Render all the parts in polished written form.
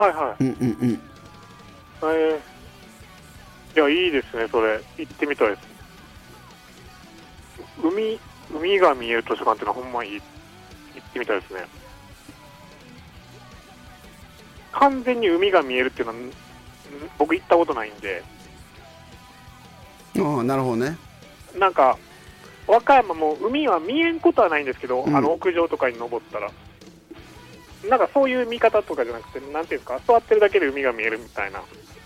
はいはい。 うんうんうん。 いや、いいですね、それ。行ってみたいです。海が見える図書館ってのはほんまに行ってみたいですね。完全に海が見えるっていうのは、僕行ったことないんで。 ああ、なるほどね。 なんか、和歌山も海は見えんことはないんですけど、 うん、 屋上とかに登ったら。なんかそういう見方とかじゃなくて、なんていうんですか、座ってるだけで海が見えるみたいな。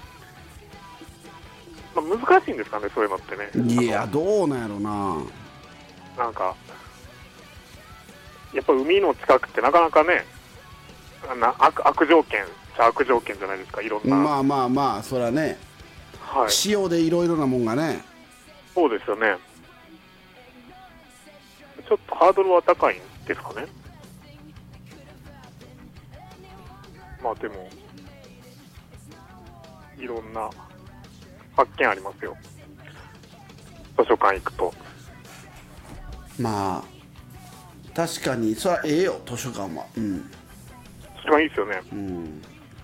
まあ、難しいんですかね、そういうのってね。 いや、どうなんやろな。 なんか、やっぱ海の近くってなかなかね、悪条件じゃ悪条件じゃないですか、いろんな。 まあまあまあ、そらね、 はい。 塩でいろいろなもんがね。 そうですよね。ちょっとハードルは高いんですかね。まあでも、いろんな発見ありますよ。図書館行くと。 まあ、確かに、そらええよ、図書館は。うん。 図書館いいですよね。 うん。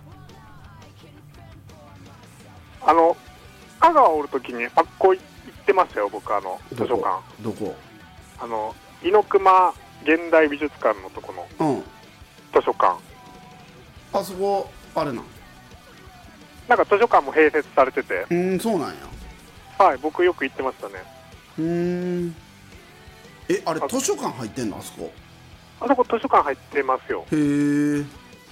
香川おるときに、あっこ行ってましたよ、僕、図書館。 どこ？ 猪熊現代美術館のとこのうん。 図書館。 あそこ、あれなん。 なんか図書館も併設されてて、 そうなんや。 はい、僕よく行ってましたね。 あれ図書館入ってんのあそこ？ あそこ図書館入ってますよ。 へえ。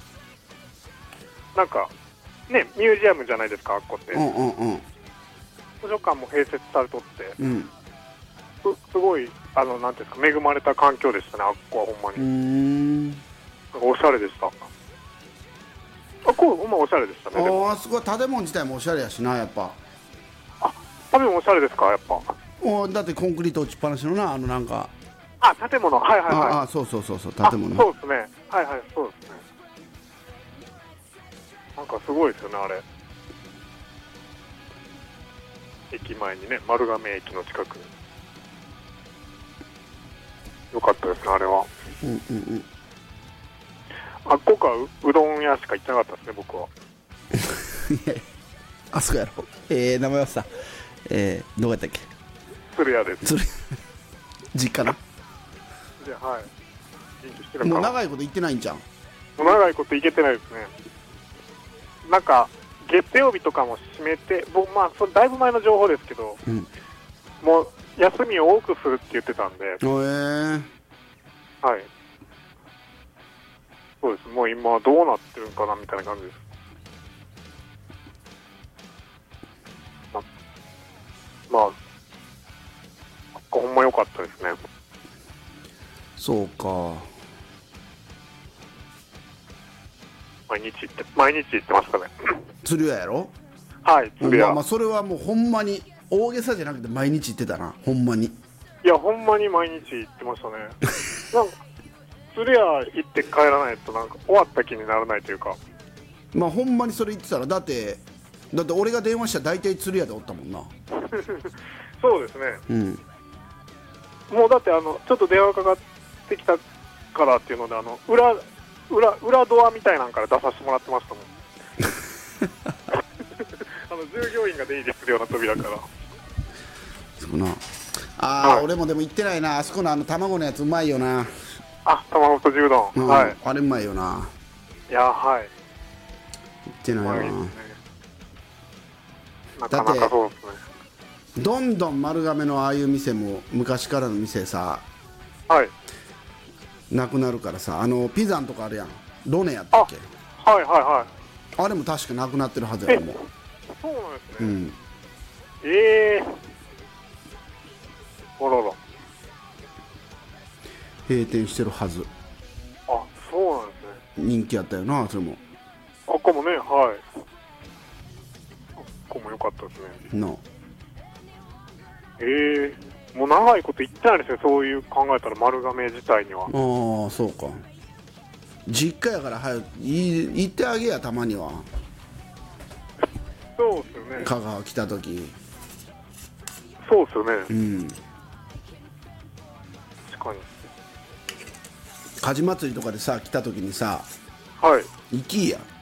なんか、ね、ミュージアムじゃないですか、あっこって。 うんうんうん。 図書館も併設されとって、 うん。 すごい、なんていうんですか、恵まれた環境でしたね、あっこはほんまに。なんかおしゃれでした。あっこほんまおしゃれでしたね、でも。 あそこは建物自体もおしゃれやしな、やっぱ。 あ、多分おしゃれですか、やっぱ。 だってコンクリート打ちっぱなしのな、なんか。 あ、建物、はいはいはい。 そうそうそうそう、 あ、 建物。 そうですね。はいはい、そうですね。なんかすごいですよね、あれ。駅前にね、丸亀駅の近くに。よかったですね、あれは。 うんうんうん。 あっこか うどん屋しか行ってなかったですね、僕は。 あそこやろ。名前はさ、どこやったっけ？ 鶴屋です。 実家な。 じゃあ、はい。元気してるかな。 もう長いこと行ってないんじゃん。 もう長いこと行けてないですね。なんか、月曜日とかも閉めて、僕、まあ、それだいぶ前の情報ですけど、もう休みを多くするって言ってたんで、はい。そうです。もう今どうなってるんかなみたいな感じです。まあ、ほんま良かったですね。 そうか。 毎日行ってましたね。 鶴屋やろ？ はい、鶴屋。 まあそれはもうほんまに大げさじゃなくて毎日行ってたな、ほんまに。 いや、ほんまに毎日行ってましたね。なんか鶴屋行って帰らないとなんか終わった気にならないというか。 まあほんまにそれ言ってたら、だって俺が電話したら大体鶴屋でおったもんな。 そうですね。もうだってちょっと電話かかってきたからっていうので裏ドアみたいなんから出させてもらってましたもん。従業員が出入りするような扉から。 そうな。俺もでも行ってないな。あそこの卵のやつうまいよな。 あ、卵とじうどん、はい。 あれうまいよな。 いや、はい。 行ってないわ。 なかなかそうですね。 どんどん丸亀のああいう店も昔からの店さ、 はい、 なくなるからさ、ピザンとかあるやん、ロネやったっけ？ はいはいはい。 あれも確かなくなってるはずやろ。もうそうなんですね。あらら、 閉店してるはず。 あ、そうなんですね。 人気やったよな、それも。 あっこもね、はい。あっこも良かったですね。もう長いこと言ってないですね、そういう考えたら丸亀自体には。 ああ、そうか。実家やから早く行ってあげや、たまには。 そうっすよね。 香川来た時。 そうっすよね。確かに。 火事祭りとかでさ来た時にさ、 はい。 行きや。